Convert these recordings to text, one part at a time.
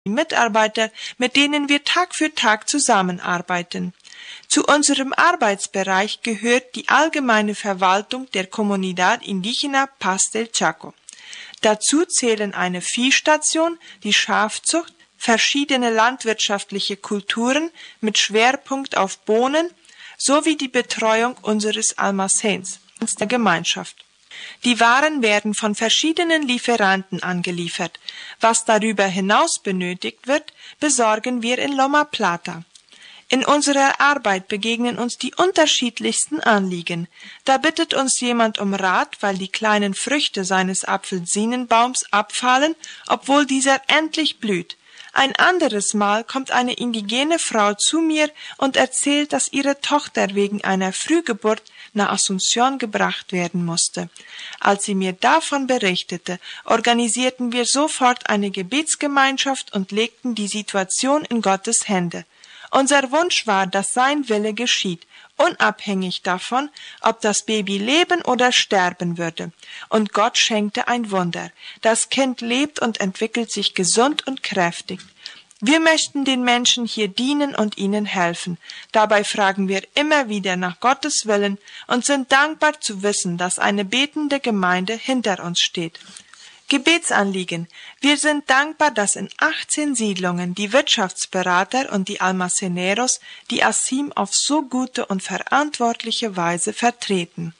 Mitarbeiter, mit denen wir Tag für Tag zusammenarbeiten. Zu unserem Arbeitsbereich gehört die allgemeine Verwaltung der Comunidad Indígena Paz del Chaco. Dazu zählen eine Viehstation, die Schafzucht, verschiedene landwirtschaftliche Kulturen mit Schwerpunkt auf Bohnen sowie die Betreuung unseres Almacens der Gemeinschaft. Die Waren werden von verschiedenen Lieferanten angeliefert. Was darüber hinaus benötigt wird, besorgen wir in Loma Plata. In unserer Arbeit begegnen uns die unterschiedlichsten Anliegen. Da bittet uns jemand um Rat, weil die kleinen Früchte seines Apfelsinenbaums abfallen, obwohl dieser endlich blüht. Ein anderes Mal kommt eine indigene Frau zu mir und erzählt, dass ihre Tochter wegen einer Frühgeburt nach Asunción gebracht werden musste. Als sie mir davon berichtete, organisierten wir sofort eine Gebetsgemeinschaft und legten die Situation in Gottes Hände. Unser Wunsch war, dass sein Wille geschieht, unabhängig davon, ob das Baby leben oder sterben würde. Und Gott schenkte ein Wunder. Das Kind lebt und entwickelt sich gesund und kräftig. Wir möchten den Menschen hier dienen und ihnen helfen. Dabei fragen wir immer wieder nach Gottes Willen und sind dankbar zu wissen, dass eine betende Gemeinde hinter uns steht. Gebetsanliegen. Wir sind dankbar, dass in 18 Siedlungen die Wirtschaftsberater und die Almaceneros die ASIM auf so gute und verantwortliche Weise vertreten.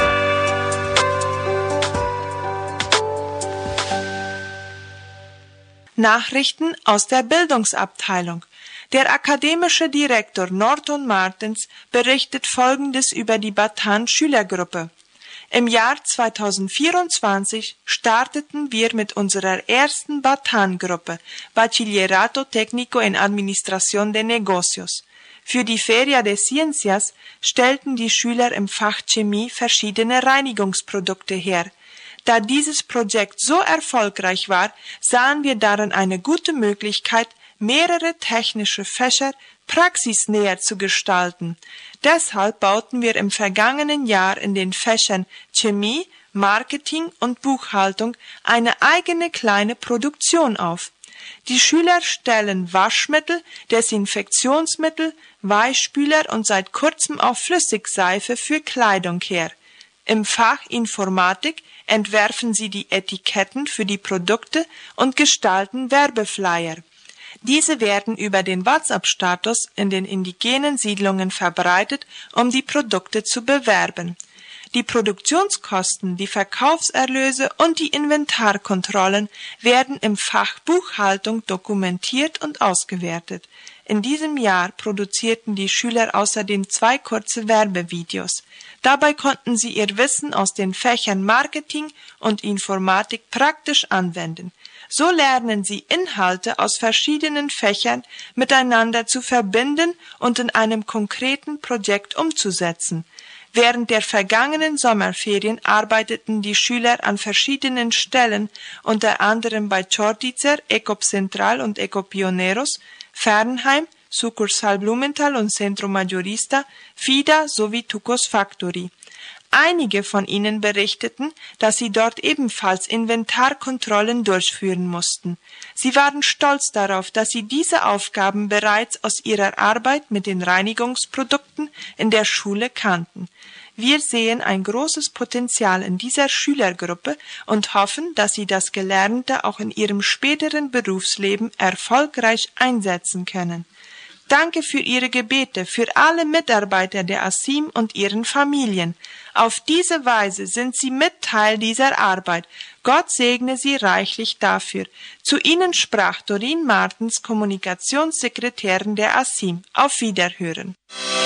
Nachrichten aus der Bildungsabteilung. Der akademische Direktor Norton Martens berichtet Folgendes über die Batan-Schülergruppe. Im Jahr 2024 starteten wir mit unserer ersten Batan-Gruppe, Bachillerato Técnico en Administración de Negocios. Für die Feria de Ciencias stellten die Schüler im Fach Chemie verschiedene Reinigungsprodukte her. Da dieses Projekt so erfolgreich war, sahen wir darin eine gute Möglichkeit, mehrere technische Fächer praxisnäher zu gestalten. Deshalb bauten wir im vergangenen Jahr in den Fächern Chemie, Marketing und Buchhaltung eine eigene kleine Produktion auf. Die Schüler stellen Waschmittel, Desinfektionsmittel, Weichspüler und seit kurzem auch Flüssigseife für Kleidung her. Im Fach Informatik entwerfen sie die Etiketten für die Produkte und gestalten Werbeflyer. Diese werden über den WhatsApp-Status in den indigenen Siedlungen verbreitet, um die Produkte zu bewerben. Die Produktionskosten, die Verkaufserlöse und die Inventarkontrollen werden im Fach Buchhaltung dokumentiert und ausgewertet. In diesem Jahr produzierten die Schüler außerdem 2 kurze Werbevideos. Dabei konnten sie ihr Wissen aus den Fächern Marketing und Informatik praktisch anwenden. So lernen sie Inhalte aus verschiedenen Fächern miteinander zu verbinden und in einem konkreten Projekt umzusetzen. Während der vergangenen Sommerferien arbeiteten die Schüler an verschiedenen Stellen, unter anderem bei Chortitzer, Ecop Central und Ecop Pioneros, Fernheim, Sucursal Blumenthal und Centro Mayorista, FIDA sowie Tucos Factory. Einige von ihnen berichteten, dass sie dort ebenfalls Inventarkontrollen durchführen mussten. Sie waren stolz darauf, dass sie diese Aufgaben bereits aus ihrer Arbeit mit den Reinigungsprodukten in der Schule kannten. Wir sehen ein großes Potenzial in dieser Schülergruppe und hoffen, dass sie das Gelernte auch in ihrem späteren Berufsleben erfolgreich einsetzen können. Danke für Ihre Gebete, für alle Mitarbeiter der ASIM und ihren Familien. Auf diese Weise sind Sie mit Teil dieser Arbeit. Gott segne Sie reichlich dafür. Zu Ihnen sprach Doreen Martens, Kommunikationssekretärin der ASIM. Auf Wiederhören.